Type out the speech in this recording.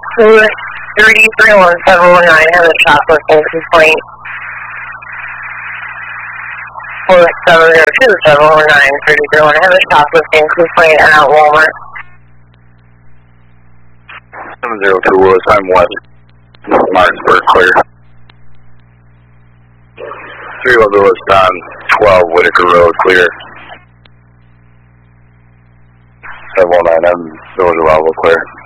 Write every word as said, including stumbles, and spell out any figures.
three three one seven one nine, have a shoplifting complaint. four seven zero two seven one nine three three one, have a shoplifting complaint at Walmart. seven zero two Willis, I'm west. Martinsburg, clear. three one Lewis on twelve Whitaker Road, clear. seven one nine, I'm Village of Alva, clear.